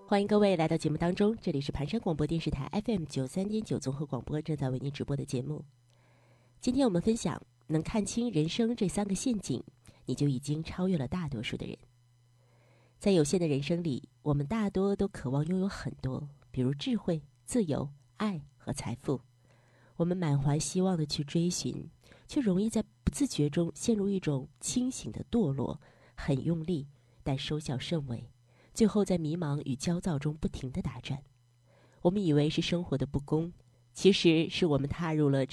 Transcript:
欢迎各位来到节目当中，这里是盘山广播电视台 FM93.9 综合广播正在为您直播的节目。今天我们分享，能看清人生这3个陷阱，你就已经超越了大多数的人。在有限的人生里，我们大多都渴望拥有很多，比如智慧、自由、爱和财富。我们满怀希望地去追寻，却容易在不自觉中陷入一种清醒的堕落，很用力，但收效甚微。最后在迷茫与焦躁中不停地打转。我们以为是生活的不公，其实是我们踏入了